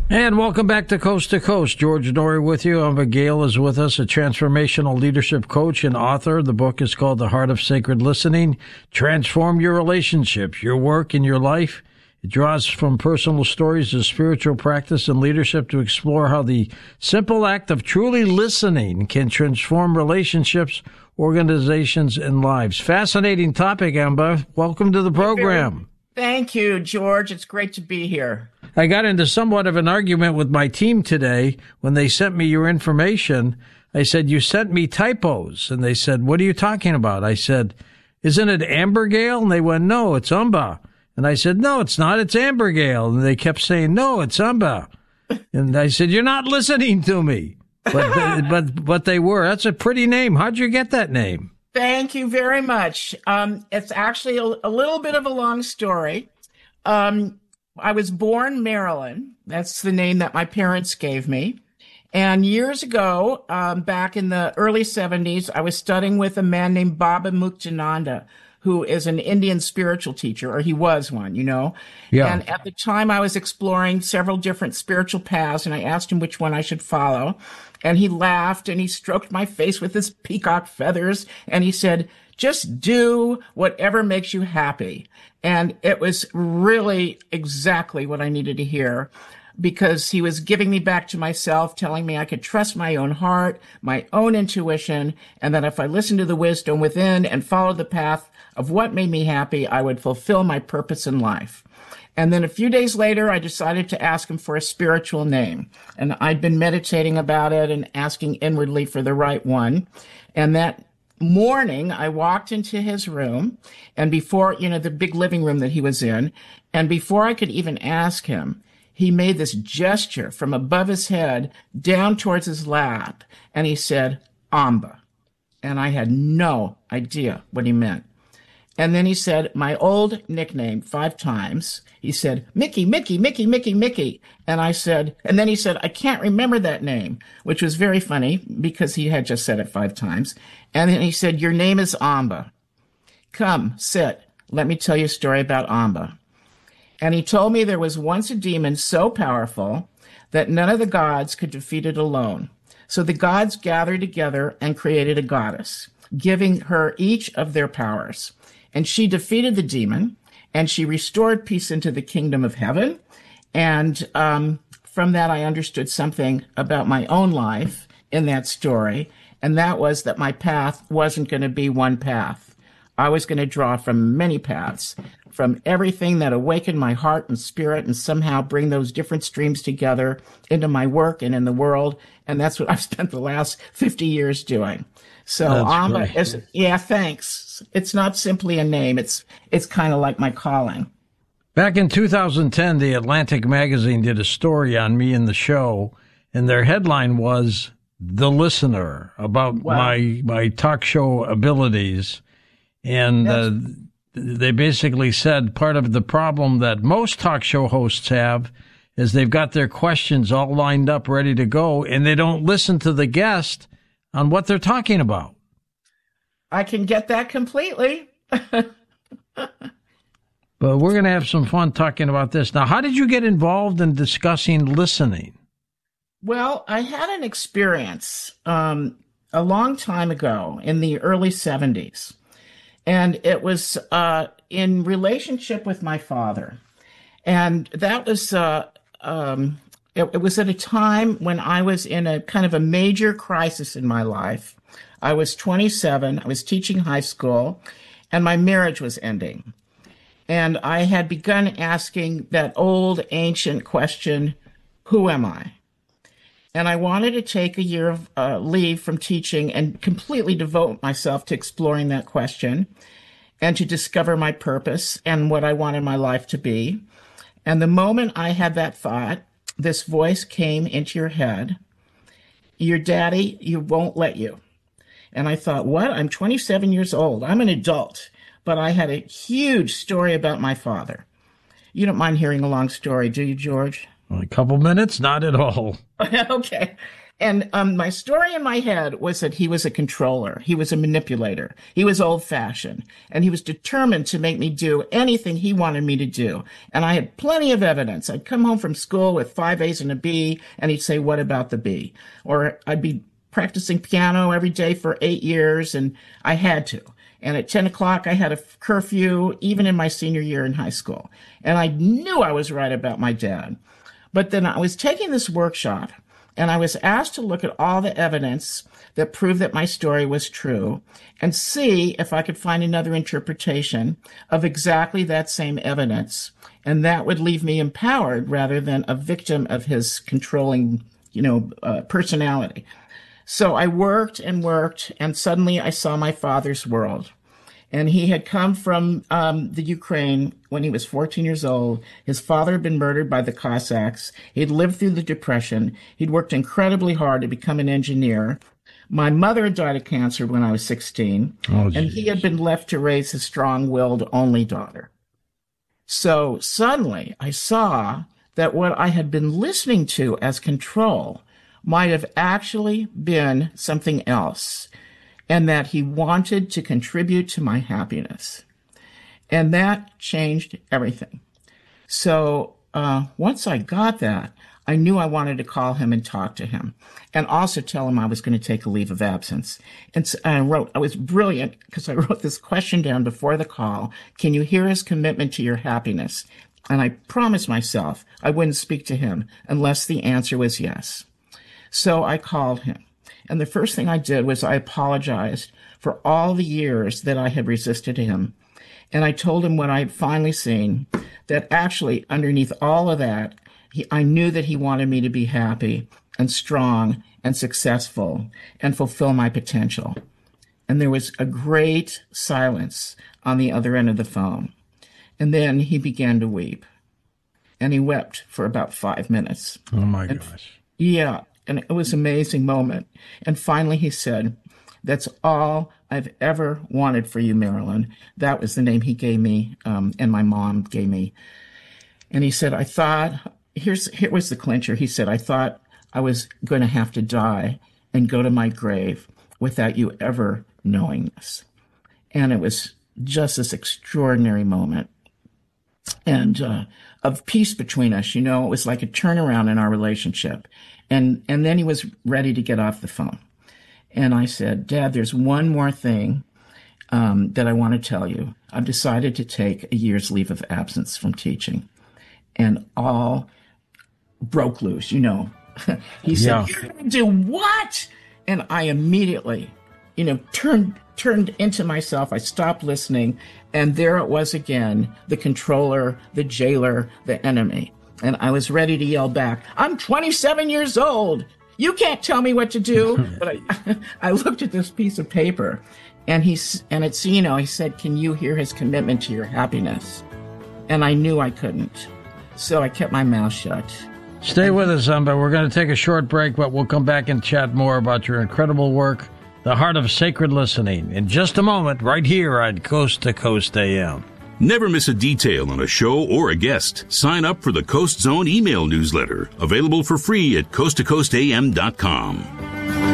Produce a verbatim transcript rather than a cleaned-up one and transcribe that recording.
And welcome back to Coast to Coast. George Noory with you. Amba Gale is with us, a transformational leadership coach and author. The book is called The Heart of Sacred Listening. Transform your relationships, your work, and your life. It draws from personal stories of spiritual practice and leadership to explore how the simple act of truly listening can transform relationships, organizations, and lives. Fascinating topic, Amba. Welcome to the program. Thank you, George. It's great to be here. I got into somewhat of an argument with my team today when they sent me your information. I said, you sent me typos. And they said, what are you talking about? I said, isn't it Ambergale? And they went, no, it's Umba. And I said, no, it's not. It's Ambergale. And they kept saying, no, it's Umba. And I said, you're not listening to me. But, but, but they were. That's a pretty name. How'd you get that name? Thank you very much. Um, it's actually a, a little bit of a long story. Um, I was born Marilyn. That's the name that my parents gave me. And years ago, um, back in the early seventies, I was studying with a man named Baba Muktananda, who is an Indian spiritual teacher, or he was one, you know. Yeah. And at the time, I was exploring several different spiritual paths, and I asked him which one I should follow. And he laughed, and he stroked my face with his peacock feathers, and he said, just do whatever makes you happy. And it was really exactly what I needed to hear, because he was giving me back to myself, telling me I could trust my own heart, my own intuition, and that if I listened to the wisdom within and followed the path of what made me happy, I would fulfill my purpose in life. And then a few days later, I decided to ask him for a spiritual name. And I'd been meditating about it and asking inwardly for the right one. And that morning, I walked into his room, and before, you know, the big living room that he was in, and before I could even ask him, he made this gesture from above his head down towards his lap, and he said, Amba. And I had no idea what he meant. And then he said my old nickname five times. He said, Mickey, Mickey, Mickey, Mickey, Mickey. And I said, and then he said, I can't remember that name, which was very funny because he had just said it five times. And then he said, your name is Amba. Come, sit. Let me tell you a story about Amba. And he told me there was once a demon so powerful that none of the gods could defeat it alone. So the gods gathered together and created a goddess, giving her each of their powers. And she defeated the demon, and she restored peace into the kingdom of heaven. And um, from that, I understood something about my own life in that story, and that was that my path wasn't going to be one path. I was going to draw from many paths, from everything that awakened my heart and spirit and somehow bring those different streams together into my work and in the world. And that's what I've spent the last fifty years doing. So Amba is, yeah, thanks. It's not simply a name. It's, it's kind of like my calling. Back in two thousand ten, the Atlantic magazine did a story on me in the show, and their headline was The Listener, about wow. my, my talk show abilities. And uh, they basically said part of the problem that most talk show hosts have is they've got their questions all lined up, ready to go, and they don't listen to the guest on what they're talking about. I can get that completely. But we're going to have some fun talking about this. Now, how did you get involved in discussing listening? Well, I had an experience um, a long time ago in the early seventies. And it was uh, in relationship with my father. And that was, uh, um, it, it was at a time when I was in a kind of a major crisis in my life. I was twenty-seven, I was teaching high school, and my marriage was ending. And I had begun asking that old ancient question, who am I? And I wanted to take a year of uh, leave from teaching and completely devote myself to exploring that question and to discover my purpose and what I wanted my life to be. And the moment I had that thought, this voice came into your head, your daddy, you won't let you. And I thought, what? I'm twenty-seven years old. I'm an adult. But I had a huge story about my father. You don't mind hearing a long story, do you, George? A couple minutes? Not at all. Okay. And um, my story in my head was that he was a controller. He was a manipulator. He was old-fashioned. And he was determined to make me do anything he wanted me to do. And I had plenty of evidence. I'd come home from school with five A's and a B, and he'd say, what about the B? Or I'd be practicing piano every day for eight years, and I had to. And at ten o'clock, I had a curfew, even in my senior year in high school. And I knew I was right about my dad. But then I was taking this workshop, and I was asked to look at all the evidence that proved that my story was true and see if I could find another interpretation of exactly that same evidence. And that would leave me empowered rather than a victim of his controlling, you know, uh, personality. So I worked and worked, and suddenly I saw my father's world. And he had come from um, the Ukraine when he was fourteen years old. His father had been murdered by the Cossacks. He'd lived through the Depression. He'd worked incredibly hard to become an engineer. My mother had died of cancer when I was sixteen, oh, and he had been left to raise his strong-willed only daughter. So suddenly I saw that what I had been listening to as control might have actually been something else, and that he wanted to contribute to my happiness. And that changed everything. So uh, once I got that, I knew I wanted to call him and talk to him, and also tell him I was going to take a leave of absence. And so I wrote, I was brilliant because I wrote this question down before the call. Can you hear his commitment to your happiness? And I promised myself I wouldn't speak to him unless the answer was yes. So I called him. And the first thing I did was I apologized for all the years that I had resisted him. And I told him what I had finally seen, that actually underneath all of that, he, I knew that he wanted me to be happy and strong and successful and fulfill my potential. And there was a great silence on the other end of the phone. And then he began to weep. And he wept for about five minutes. Oh, my and, gosh. Yeah. And it was an amazing moment. And finally he said, that's all I've ever wanted for you, Marilyn. That was the name he gave me, um, and my mom gave me. And he said, I thought, here's here was the clincher. He said, I thought I was going to have to die and go to my grave without you ever knowing this. And it was just this extraordinary moment. And uh, of peace between us, you know, it was like a turnaround in our relationship. And and then he was ready to get off the phone. And I said, Dad, there's one more thing um, that I want to tell you. I've decided to take a year's leave of absence from teaching. And all broke loose, you know. He said, yeah. You're going to do what? And I immediately, you know, turned turned into myself. I stopped listening. And there it was again, the controller, the jailer, the enemy. And I was ready to yell back, I'm twenty-seven years old. You can't tell me what to do. But I, I looked at this piece of paper, and he's, and it's, you know, he said, can you hear his commitment to your happiness? And I knew I couldn't. So I kept my mouth shut. Stay with us, Amba. We're going to take a short break, but we'll come back and chat more about your incredible work, The Heart of Sacred Listening, in just a moment, right here on Coast to Coast A M. Never miss a detail on a show or a guest. Sign up for the Coast Zone email newsletter, available for free at coast to coast a m dot com.